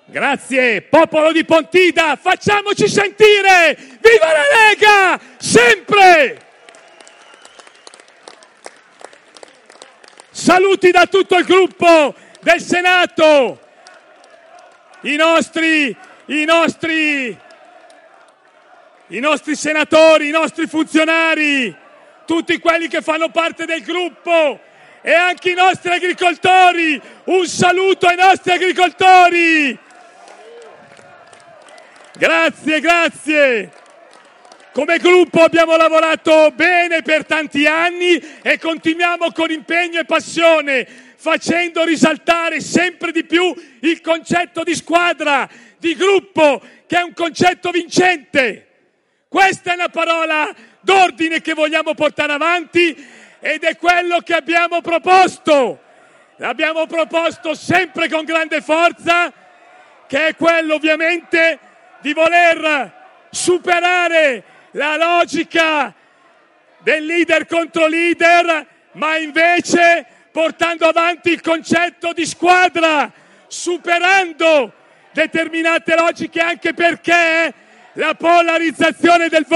Grazie, popolo di Pontida, facciamoci sentire! Viva la Lega! Sempre! Saluti da tutto il gruppo del Senato, i nostri senatori, i nostri funzionari, tutti quelli che fanno parte del gruppo e anche i nostri agricoltori. Un saluto ai nostri agricoltori! Grazie. Come gruppo abbiamo lavorato bene per tanti anni e continuiamo con impegno e passione, facendo risaltare sempre di più il concetto di squadra, di gruppo, che è un concetto vincente. Questa è una parola d'ordine che vogliamo portare avanti ed è quello che abbiamo proposto. L'abbiamo proposto sempre con grande forza, che è quello ovviamente di voler superare la logica del leader contro leader, ma invece portando avanti il concetto di squadra, superando determinate logiche, anche perché la polarizzazione del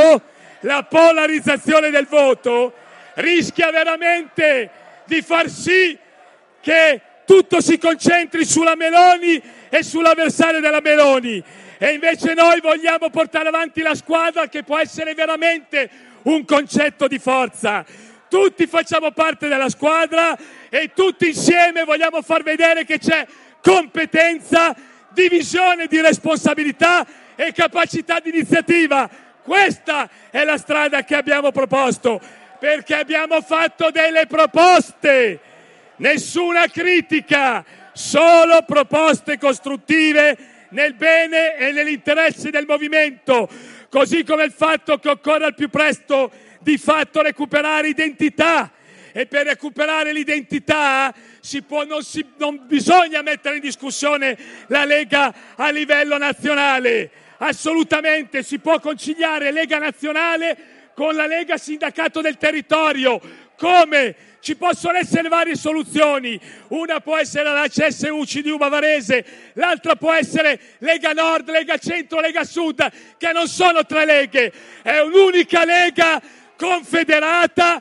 voto rischia veramente di far sì che tutto si concentri sulla Meloni e sull'avversario della Meloni. E invece noi vogliamo portare avanti la squadra, che può essere veramente un concetto di forza. Tutti facciamo parte della squadra e tutti insieme vogliamo far vedere che c'è competenza, divisione di responsabilità e capacità di iniziativa. Questa è la strada che abbiamo proposto, perché abbiamo fatto delle proposte, nessuna critica, solo proposte costruttive nel bene e nell'interesse del movimento, così come il fatto che occorre al più presto di fatto recuperare identità, e per recuperare l'identità non bisogna mettere in discussione la Lega a livello nazionale, assolutamente si può conciliare Lega nazionale con la Lega sindacato del territorio. Come? Ci possono essere varie soluzioni, una può essere la CSU CDU bavarese, l'altra può essere Lega Nord, Lega Centro, Lega Sud, che non sono tre leghe, è un'unica Lega confederata,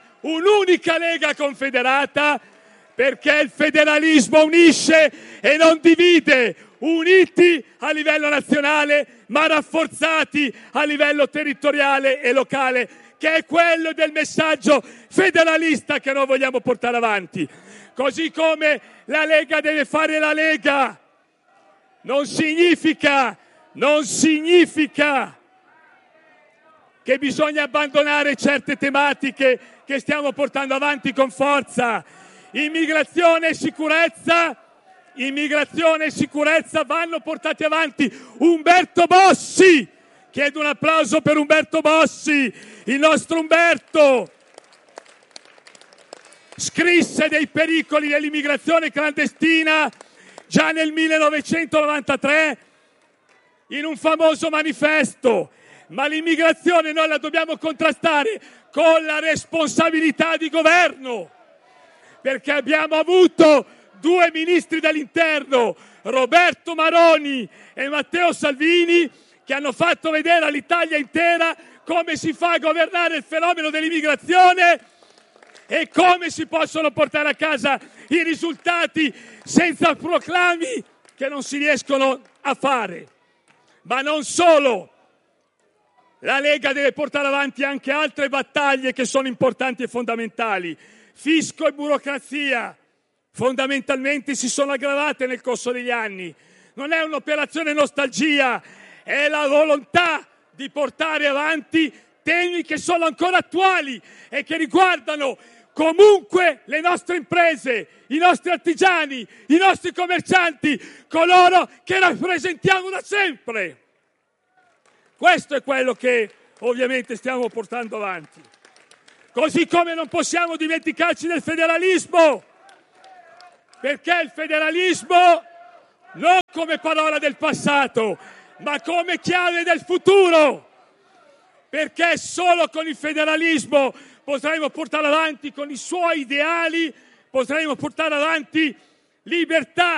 perché il federalismo unisce e non divide, uniti a livello nazionale ma rafforzati a livello territoriale e locale, che è quello del messaggio federalista che noi vogliamo portare avanti. Così come la Lega deve fare la Lega, non significa che bisogna abbandonare certe tematiche che stiamo portando avanti con forza. Immigrazione e sicurezza vanno portati avanti. Umberto Bossi, chiedo un applauso per Umberto Bossi, il nostro Umberto. Scrisse dei pericoli dell'immigrazione clandestina già nel 1993 in un famoso manifesto, ma l'immigrazione noi la dobbiamo contrastare con la responsabilità di governo, perché abbiamo avuto due ministri dell'interno, Roberto Maroni e Matteo Salvini, che hanno fatto vedere all'Italia intera come si fa a governare il fenomeno dell'immigrazione e come si possono portare a casa i risultati senza proclami che non si riescono a fare. Ma non solo, la Lega deve portare avanti anche altre battaglie che sono importanti e fondamentali. Fisco e burocrazia fondamentalmente si sono aggravate nel corso degli anni. Non è un'operazione nostalgia, è la volontà di portare avanti temi che sono ancora attuali e che riguardano comunque le nostre imprese, i nostri artigiani, i nostri commercianti, coloro che rappresentiamo da sempre. Questo è quello che ovviamente stiamo portando avanti. Così come non possiamo dimenticarci del federalismo, perché il federalismo non come parola del passato, ma come chiave del futuro, perché solo con il federalismo potremo portare avanti con i suoi ideali, potremo portare avanti libertà,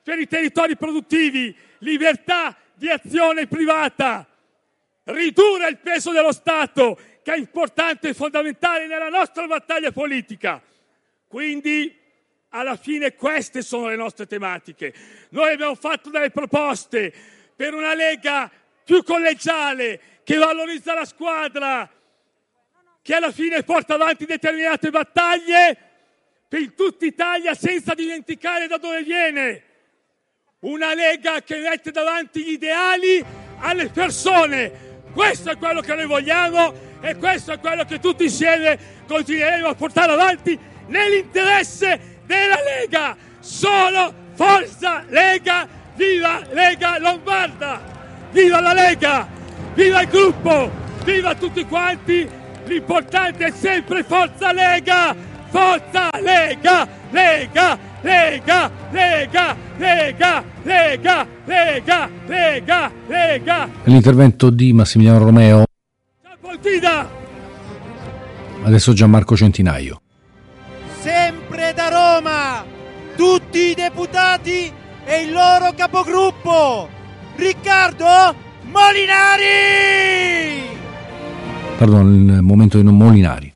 per i territori produttivi, libertà di azione privata, ridurre il peso dello Stato, che è importante e fondamentale nella nostra battaglia politica. Quindi, alla fine, queste sono le nostre tematiche. Noi abbiamo fatto delle proposte per una Lega più collegiale, che valorizza la squadra, che alla fine porta avanti determinate battaglie in tutta Italia senza dimenticare da dove viene. Una Lega che mette davanti gli ideali alle persone. Questo è quello che noi vogliamo e questo è quello che tutti insieme continueremo a portare avanti nell'interesse della Lega. Solo forza Lega, viva Lega Lombarda, viva la Lega, viva il gruppo, viva tutti quanti. L'importante è sempre forza Lega, forza Lega, Lega, Lega, Lega, Lega, Lega, Lega, Lega, Lega. L'intervento di Massimiliano Romeo. Adesso Gianmarco Centinaio. Sempre da Roma, tutti i deputati e il loro capogruppo, Riccardo Molinari! Pardon, il momento di Molinari.